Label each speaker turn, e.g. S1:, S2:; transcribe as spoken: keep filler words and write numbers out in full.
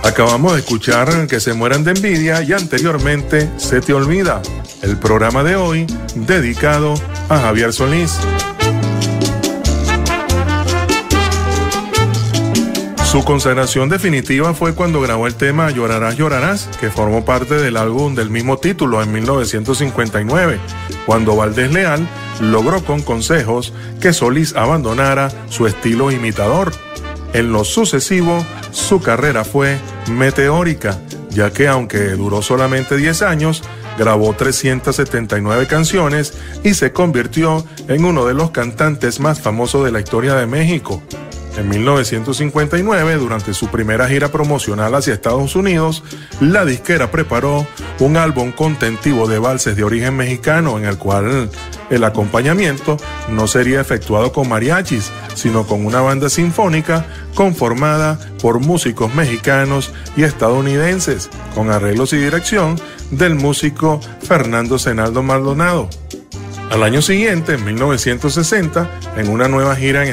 S1: Acabamos de escuchar Que se mueran de envidia y anteriormente Se te olvida, el programa de hoy dedicado a Javier Solís. Su consagración definitiva fue cuando grabó el tema Llorarás, llorarás, que formó parte del álbum del mismo título en mil novecientos cincuenta y nueve, cuando Valdés Leal logró con consejos que Solís abandonara su estilo imitador. En lo sucesivo, su carrera fue meteórica, ya que aunque duró solamente diez años, grabó trescientas setenta y nueve canciones y se convirtió en uno de los cantantes más famosos de la historia de México. En mil novecientos cincuenta y nueve, durante su primera gira promocional hacia Estados Unidos, la disquera preparó un álbum contentivo de valses de origen mexicano, en el cual el acompañamiento no sería efectuado con mariachis, sino con una banda sinfónica conformada por músicos mexicanos y estadounidenses, con arreglos y dirección del músico Fernando Zenaldo Maldonado. Al año siguiente, en mil novecientos sesenta, en una nueva gira en